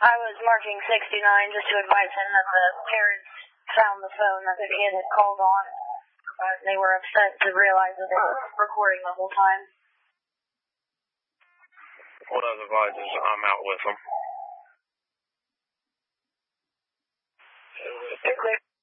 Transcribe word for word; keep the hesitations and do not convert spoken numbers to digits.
I was marking sixty-nine just to advise him that the parents found the phone that the kid had called on. Uh, they were upset to realize that they were recording the whole time. What other advisors? I'm out with them. They're clear.